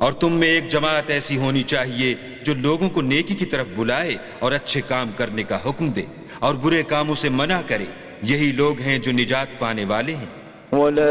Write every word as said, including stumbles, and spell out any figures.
और तुम में एक जमात ऐसी होनी चाहिए जो लोगों को नेकी की तरफ बुलाए और अच्छे काम करने का हुक्म दे और बुरे कामों से मना करे। यही लोग हैं जो निजात पाने वाले हैं।